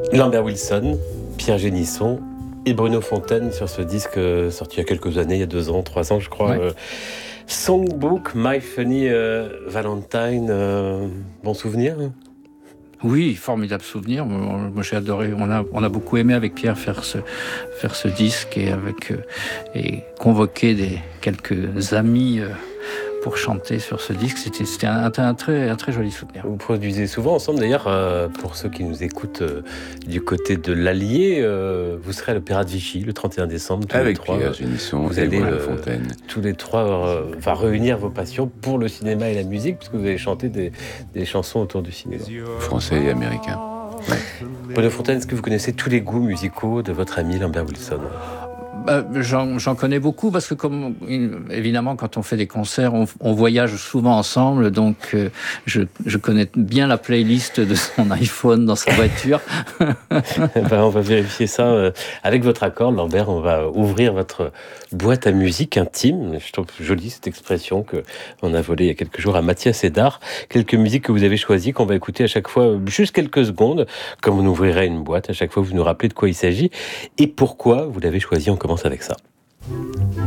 Lambert Wilson, Pierre Génisson et Bruno Fontaine sur ce disque sorti il y a quelques années, il y a 2 ans, 3 ans je crois. Ouais. Songbook, My Funny Valentine, bon souvenir? Oui, formidable souvenir. Moi, j'ai adoré. On a beaucoup aimé avec Pierre faire ce disque et convoquer quelques amis pour chanter sur ce disque. C'était un très joli souvenir. Vous produisez souvent ensemble d'ailleurs, pour ceux qui nous écoutent du côté de l'Allier, vous serez à l'Opéra de Vichy le 31 décembre. Avec Pierre Génisson vous et allez Bruno Fontaine. tous les trois réunir vos passions pour le cinéma et la musique, puisque vous allez chanter des chansons autour du cinéma. Français et américain. Ouais. Bruno Fontaine, est-ce que vous connaissez tous les goûts musicaux de votre ami Lambert Wilson? J'en connais beaucoup parce que évidemment quand on fait des concerts on voyage souvent ensemble, donc je connais bien la playlist de son iPhone dans sa voiture. On va vérifier ça avec votre accord, Lambert. On va ouvrir votre boîte à musique intime. Je trouve jolie cette expression qu'on a volée il y a quelques jours à Mathias Hédard. Quelques musiques que vous avez choisies, qu'on va écouter à chaque fois, juste quelques secondes, comme on ouvrirait une boîte. À chaque fois, vous nous rappelez de quoi il s'agit et pourquoi vous l'avez choisi. On commence avec ça.